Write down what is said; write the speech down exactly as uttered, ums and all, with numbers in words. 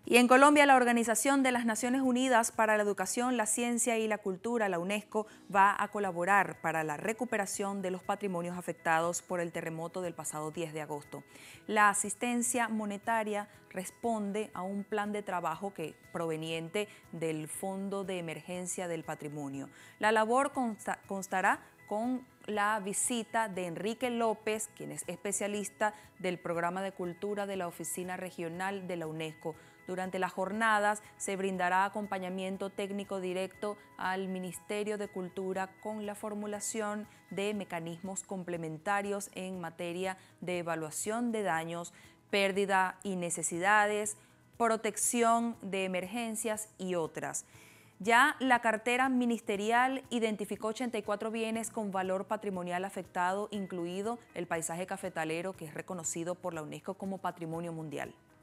Y en Colombia, la Organización de las Naciones Unidas para la Educación, la Ciencia y la Cultura, la UNESCO, va a colaborar para la recuperación de los patrimonios afectados por el terremoto del pasado diez de agosto. La asistencia monetaria responde a un plan de trabajo que proveniente del Fondo de Emergencia del Patrimonio. La labor consta, constará con la visita de Enrique López, quien es especialista del Programa de Cultura de la Oficina Regional de la UNESCO. Durante las jornadas se brindará acompañamiento técnico directo al Ministerio de Cultura con la formulación de mecanismos complementarios en materia de evaluación de daños, pérdida y necesidades, protección de emergencias y otras. Ya la cartera ministerial identificó ochenta y cuatro bienes con valor patrimonial afectado, incluido el paisaje cafetalero, que es reconocido por la UNESCO como Patrimonio Mundial.